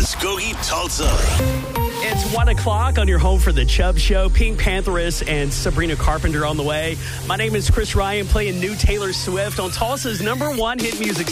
Muskogee, Tulsa. It's 1 o'clock on your home for the Chubb Show. Pink Pantheress and Sabrina Carpenter on the way. My name is Chris Ryan, playing new Taylor Swift on Tulsa's #1 hit music